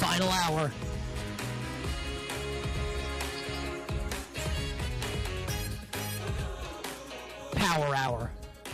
Final hour. Power hour.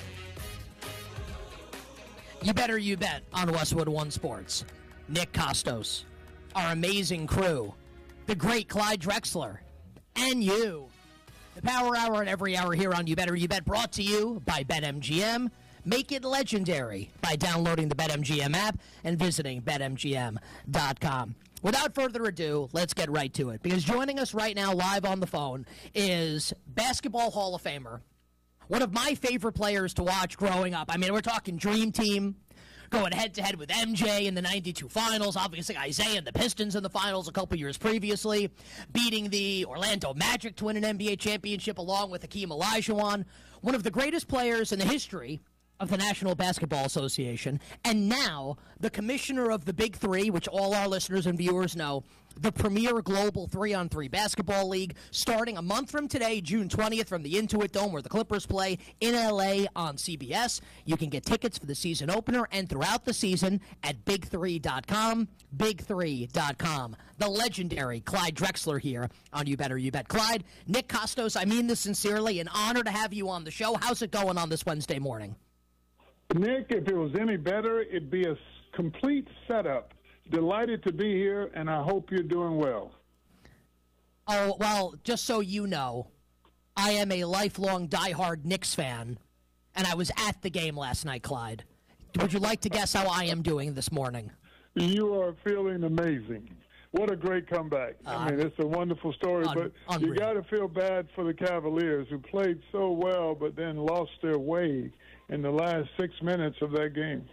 You better you bet on Westwood One Sports. Nick Costos, our amazing crew, the great Clyde Drexler, and you. The Power Hour and every hour here on You Better You Bet, brought to you by BetMGM. Make it legendary by downloading the BetMGM app and visiting BetMGM.com. Without further ado, let's get right to it, because joining us right now live on the phone is Basketball Hall of Famer, one of my favorite players to watch growing up. I mean, we're talking Dream Team, going head-to-head with MJ in the 92 finals, obviously Isaiah and the Pistons in the finals a couple years previously, beating the Orlando Magic to win an NBA championship along with Hakeem Olajuwon, one of the greatest players in the history of the National Basketball Association, and now the commissioner of the Big Three, which all our listeners and viewers know, the premier global 3-on-3 basketball league, starting a month from today, June 20th, from the Intuit Dome, where the Clippers play in L.A. on CBS. You can get tickets for the season opener and throughout the season at Big3.com, Big3.com. The legendary Clyde Drexler here on You Better You Bet. Clyde, Nick Costos, I mean this sincerely, an honor to have you on the show. How's it going on this Wednesday morning? Nick, if it was any better, it'd be a complete setup. Delighted to be here, and I hope you're doing well. Oh, well, just so you know, I am a lifelong diehard Knicks fan, and I was at the game last night, Clyde. Would you like to guess how I am doing this morning? You are feeling amazing. What a great comeback. I mean, it's a wonderful story, but unreal. You got to feel bad for the Cavaliers, who played so well but then lost their way in the last 6 minutes of that game.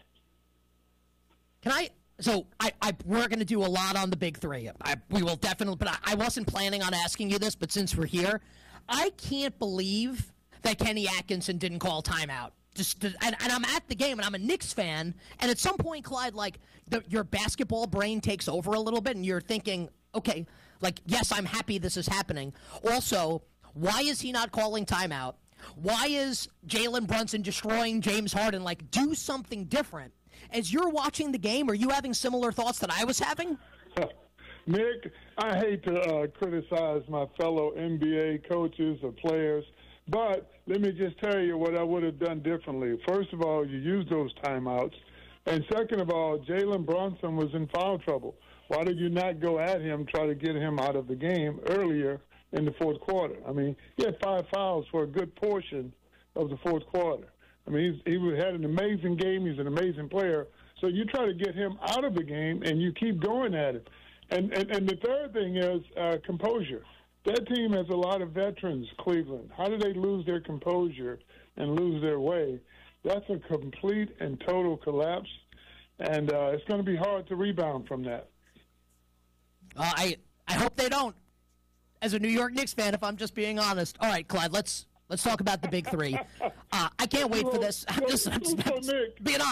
We're going to do a lot on the Big Three. We will definitely, but I wasn't planning on asking you this, but since we're here, I can't believe that Kenny Atkinson didn't call timeout. And I'm at the game, and I'm a Knicks fan, and at some point, Clyde, your basketball brain takes over a little bit, and you're thinking, okay, yes, I'm happy this is happening. Also, why is he not calling timeout? Why is Jalen Brunson destroying James Harden? Do something different. As you're watching the game, are you having similar thoughts that I was having? Nick, I hate to criticize my fellow NBA coaches or players, but let me just tell you what I would have done differently. First of all, you used those timeouts. And second of all, Jalen Brunson was in foul trouble. Why did you not go at him, try to get him out of the game earlier in the fourth quarter? I mean, he had 5 fouls for a good portion of the fourth quarter. I mean, he had an amazing game. He's an amazing player. So you try to get him out of the game, and you keep going at it. And the third thing is composure. That team has a lot of veterans, Cleveland. How do they lose their composure and lose their way? That's a complete and total collapse, and it's going to be hard to rebound from that. I hope they don't. As a New York Knicks fan, if I'm just being honest. All right, Clyde, let's talk about the Big Three. I can't wait for this. I'm just being honest.